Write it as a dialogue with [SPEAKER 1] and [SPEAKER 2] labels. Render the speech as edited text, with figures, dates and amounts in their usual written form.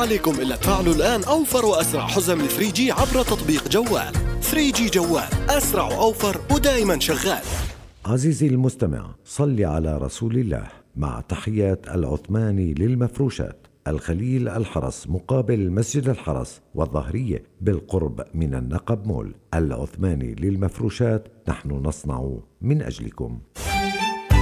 [SPEAKER 1] عليكم إلا تفعلوا الآن أوفر وأسرع حزم 3G عبر تطبيق جوال. 3G جوال، أسرع وأوفر ودائما شغال.
[SPEAKER 2] عزيزي المستمع، صل على رسول الله. مع تحيات العثماني للمفروشات، الخليل الحرس مقابل مسجد الحرس والظهرية بالقرب من النقب مول. العثماني للمفروشات، نحن نصنع من أجلكم.